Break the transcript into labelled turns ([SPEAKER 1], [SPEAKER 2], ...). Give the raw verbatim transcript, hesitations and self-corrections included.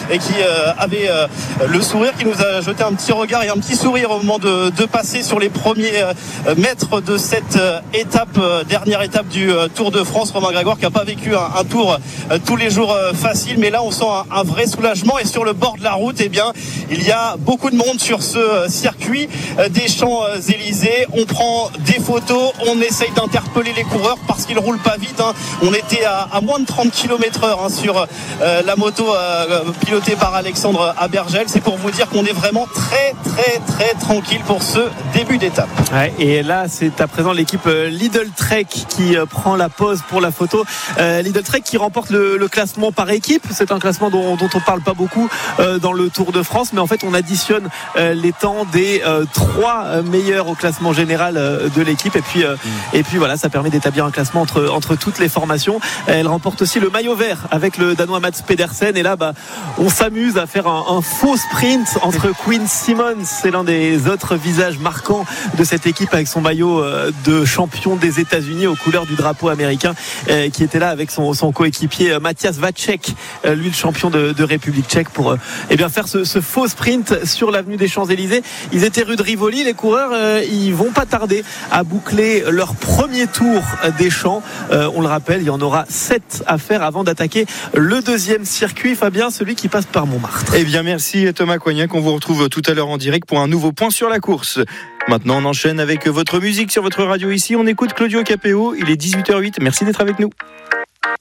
[SPEAKER 1] et qui euh, avait euh, le sourire, qui nous a jeté un petit regard et un petit sourire au moment de, de passer sur les premiers euh, mètres de cette euh, étape, euh, dernière étape du euh, Tour de France. Romain Grégoire qui n'a pas vécu un, un tour euh, tous les jours euh, facile, mais là on sent un, un vrai soulagement. Et sur le bord de la route, eh bien, il y a beaucoup de monde sur ce euh, circuit euh, des Champs-Élysées. On prend des photos, on essaye d'interpeller les coureurs parce qu'ils roulent pas vite, hein. On était à, à moins de trente kilomètres heure hein, sur euh, la moto euh, pilotée par Alexandre Abergel. C'est pour vous dire qu'on est vraiment très très très tranquille pour ce début d'étape.
[SPEAKER 2] Ouais, et là c'est à présent l'équipe Lidl Trek qui euh, prend la pose pour la photo. euh, Lidl Trek qui remporte le, le classement par équipe. C'est un classement dont, dont on parle pas beaucoup euh, dans le Tour de France, mais en fait on additionne euh, les temps des euh, trois meilleurs au classement général euh, de l'équipe, et puis euh, mmh. et puis voilà, ça permet d'établir un classement entre entre toutes les formations. Elle remporte aussi le maillot vert avec le Danois Mats Pedersen, et là bah on s'amuse à faire un, un faux sprint entre Quinn Simmons, c'est l'un des autres visages marquants de cette équipe avec son maillot de champion des États-Unis aux couleurs du drapeau américain, euh, qui était là avec son, son coéquipier Matthias Vacek, euh, lui le champion de, de République tchèque, pour euh, eh bien faire ce, ce faux sprint sur l'avenue des Champs-Élysées. Ils étaient rue de Rivoli, les coureurs, euh, ils vont pas tarder à boucler leur premier tour des Champs. Euh, on le rappelle, il y en aura sept à faire avant d'attaquer le deuxième circuit, Fabien, celui qui passe par Montmartre.
[SPEAKER 3] Eh bien merci Thomas Coignac, on vous retrouve tout à l'heure en direct pour un nouveau point sur la course. Maintenant on enchaîne avec votre musique sur votre radio ici, on écoute Claudio Capéo, il est dix-huit heures zéro huit, merci d'être avec nous.